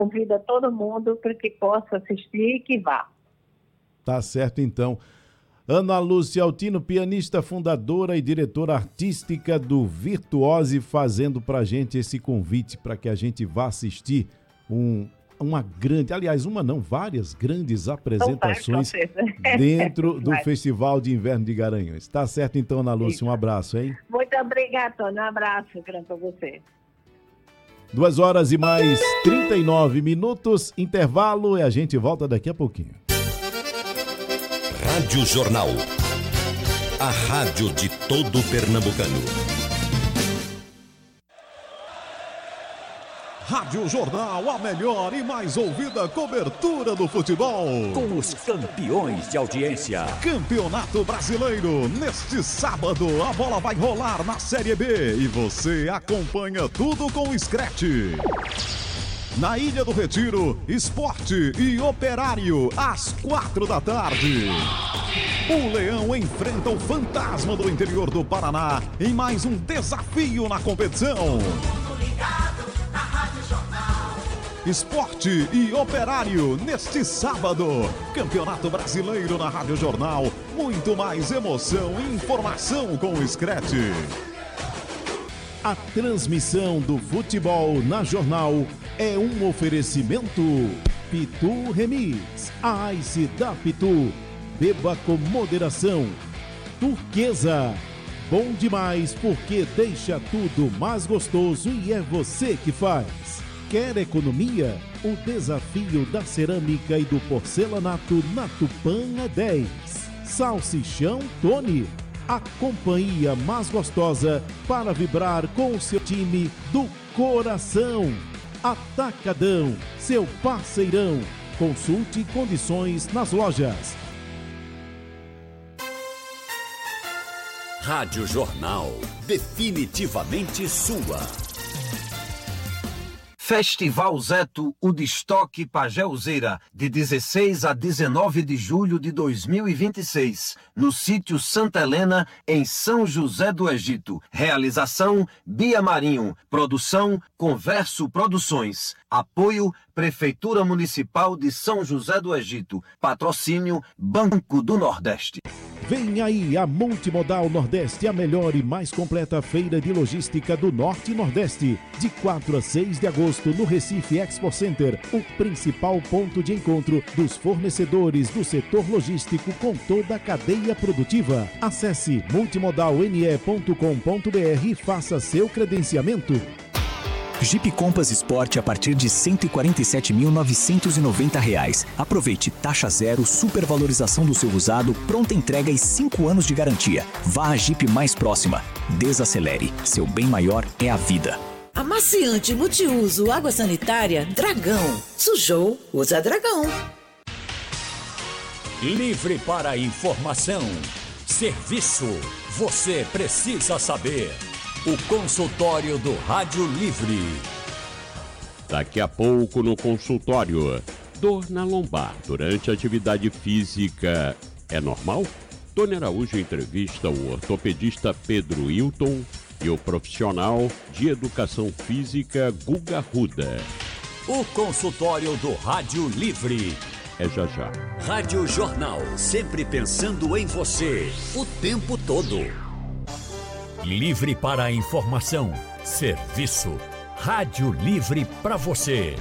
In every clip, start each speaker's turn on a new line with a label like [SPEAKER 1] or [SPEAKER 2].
[SPEAKER 1] convido a todo mundo para que possa assistir e que vá.
[SPEAKER 2] Tá certo, então. Ana Lúcia Altino, pianista, fundadora e diretora artística do Virtuose, fazendo pra gente esse convite para que a gente vá assistir várias grandes apresentações dentro do Festival de Inverno de Garanhuns. Tá certo, então, Ana Lúcia, um abraço, hein?
[SPEAKER 1] Muito obrigada, Tony. Um abraço grande para você.
[SPEAKER 2] 2h39, intervalo e a gente volta daqui a pouquinho.
[SPEAKER 3] Rádio Jornal, a rádio de todo pernambucano.
[SPEAKER 4] Rádio Jornal, a melhor e mais ouvida cobertura do futebol.
[SPEAKER 5] Com os campeões de audiência.
[SPEAKER 4] Campeonato Brasileiro, neste sábado, a bola vai rolar na Série B e você acompanha tudo com o Scratch. Na Ilha do Retiro, Sport e Operário, às 4h. O Leão enfrenta o Fantasma do interior do Paraná em mais um desafio na competição. Sport e Operário, neste sábado. Campeonato Brasileiro na Rádio Jornal. Muito mais emoção e informação com o Scratch.
[SPEAKER 2] A transmissão do futebol na Jornal é um oferecimento Pitu Remix, a Ice da Pitu. Beba com moderação. Turquesa, bom demais porque deixa tudo mais gostoso e é você que faz. Quer economia? O desafio da cerâmica e do porcelanato na Tupã é 10. Salsichão Tony, a companhia mais gostosa para vibrar com o seu time do coração. Atacadão, seu parceirão. Consulte condições nas lojas.
[SPEAKER 5] Rádio Jornal, definitivamente sua. Festival Zeto, o Destoque Pageuzeira, de 16 a 19 de julho de 2026, no sítio Santa Helena, em São José do Egito. Realização, Bia Marinho. Produção, Converso Produções. Apoio, Prefeitura Municipal de São José do Egito. Patrocínio, Banco do Nordeste.
[SPEAKER 2] Vem aí a Multimodal Nordeste, a melhor e mais completa feira de logística do Norte e Nordeste. De 4 a 6 de agosto no Recife Expo Center, o principal ponto de encontro dos fornecedores do setor logístico com toda a cadeia produtiva. Acesse multimodalne.com.br e faça seu credenciamento.
[SPEAKER 6] Jeep Compass Sport a partir de R$ 147.990. Aproveite taxa zero, supervalorização do seu usado, pronta entrega e 5 anos de garantia. Vá à Jeep mais próxima. Desacelere. Seu bem maior é a vida.
[SPEAKER 7] Amaciante multiuso água sanitária Dragão. Sujou, usa Dragão.
[SPEAKER 5] Livre para informação. Serviço. Você precisa saber. O consultório do Rádio Livre.
[SPEAKER 8] Daqui a pouco no consultório. Dor na lombar durante a atividade física é normal? Tony Araújo entrevista o ortopedista Pedro Hilton e o profissional de educação física Guga Ruda.
[SPEAKER 5] O consultório do Rádio Livre.
[SPEAKER 8] É já já.
[SPEAKER 5] Rádio Jornal, sempre pensando em você, o tempo todo. Livre para a informação, serviço. Rádio Livre para você.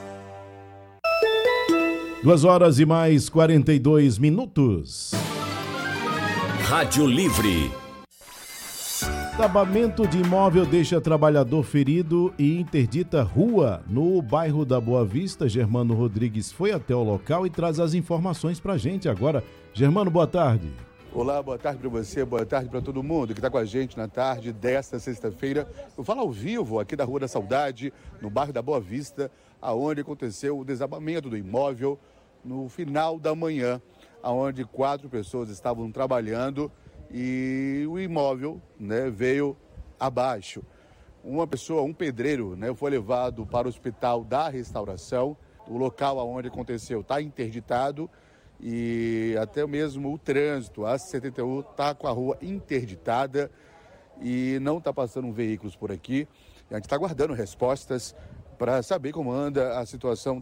[SPEAKER 2] 2h42.
[SPEAKER 5] Rádio Livre.
[SPEAKER 2] Desabamento de imóvel deixa trabalhador ferido e interdita rua no bairro da Boa Vista. Germano Rodrigues foi até o local e traz as informações pra gente agora. Germano, boa tarde.
[SPEAKER 9] Olá, boa tarde para você, boa tarde para todo mundo que está com a gente na tarde desta sexta-feira. Eu falo ao vivo aqui da Rua da Saudade, no bairro da Boa Vista, aonde aconteceu o desabamento do imóvel no final da manhã, aonde 4 pessoas estavam trabalhando e o imóvel, veio abaixo. Uma pessoa, um pedreiro, foi levado para o Hospital da Restauração. O local aonde aconteceu está interditado. E até mesmo o trânsito, a 71 está com a rua interditada e não está passando veículos por aqui. A gente está aguardando respostas para saber como anda a situação